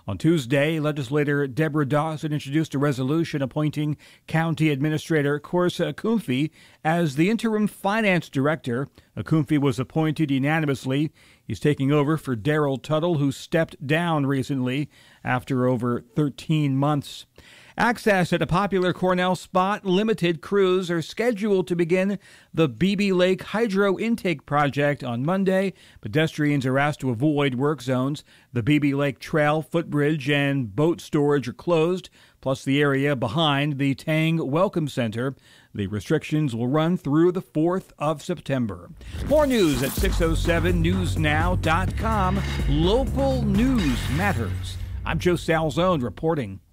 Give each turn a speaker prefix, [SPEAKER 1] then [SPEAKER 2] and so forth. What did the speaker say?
[SPEAKER 1] On Tuesday, legislator Deborah Dawson introduced a resolution appointing County Administrator Korsa Akumfi as the interim finance director. Akumfi was appointed unanimously. He's taking over for Daryl Tuttle, who stepped down recently after over 13 months. Access at a popular Cornell Spot Limited cruise are scheduled to begin the Beebe Lake Hydro Intake Project on Monday. Pedestrians are asked to avoid work zones. The Beebe Lake Trail, footbridge, and boat storage are closed, plus the area behind the Tang Welcome Center. The restrictions will run through the 4th of September. More news at 607newsnow.com. Local news matters. I'm Joe Salzone reporting.